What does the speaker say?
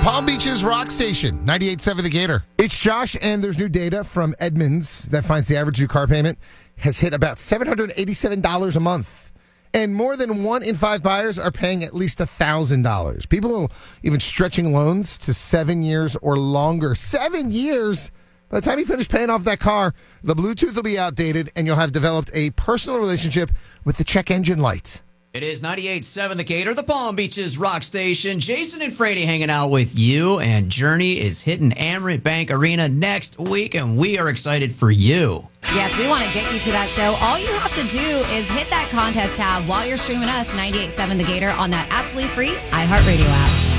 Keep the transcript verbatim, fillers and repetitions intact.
Palm Beach's Rock Station, ninety-eight point seven The Gator. It's Josh, and there's new data from Edmunds that finds the average new car payment has hit about seven hundred eighty-seven dollars a month. And more than one in five buyers are paying at least one thousand dollars. People are even stretching loans to seven years or longer. Seven years? By the time you finish paying off that car, the Bluetooth will be outdated, and you'll have developed a personal relationship with the check engine light. It is ninety-eight point seven The Gator, the Palm Beach's Rock Station. Jason and Frady hanging out with you, and Journey is hitting Amerant Bank Arena next week, and we are excited for you. Yes, we want to get you to that show. All you have to do is hit that contest tab while you're streaming us, ninety-eight point seven The Gator, on that absolutely free iHeartRadio app.